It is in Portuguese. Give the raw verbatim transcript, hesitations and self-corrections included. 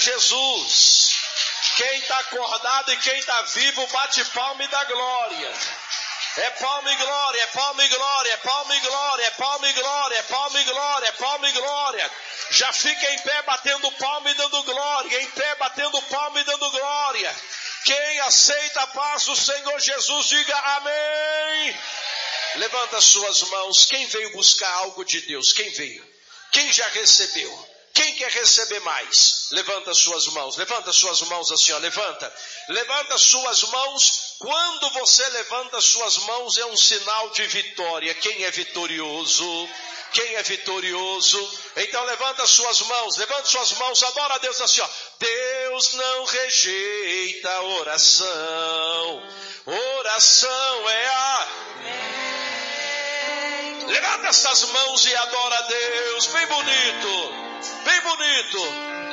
Jesus. Quem está acordado e quem está vivo, bate palma e dá glória. É palma e glória, é palma e glória, é palma e glória, é palma e glória, é palma e glória, é palma e glória. Já fica em pé batendo palma e dando glória, em pé batendo palma e dando glória. Quem aceita a paz do Senhor Jesus, diga amém. Levanta as suas mãos. Quem veio buscar algo de Deus? Quem veio? Quem já recebeu? Quem quer receber mais? Levanta as suas mãos. Levanta as suas mãos assim, ó. Levanta. Levanta as suas mãos. Quando você levanta as suas mãos é um sinal de vitória. Quem é vitorioso? Quem é vitorioso? Então levanta as suas mãos. Levanta suas mãos. Adora a Deus assim, ó. Deus não rejeita a oração. Oração é a... Levanta essas mãos e adora a Deus. Bem bonito. Bem bonito.